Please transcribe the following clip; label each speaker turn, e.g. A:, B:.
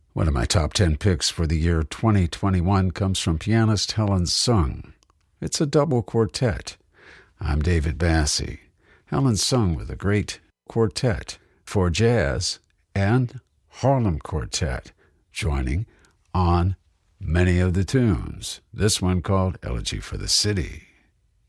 A: One of my top 10 picks for the year 2021 comes from pianist Helen Sung. It's a double quartet. I'm David Bassie. Helen Sung with a great quartet for jazz and Harlem Quartet, joining on many of the tunes. This one called Elegy for the City.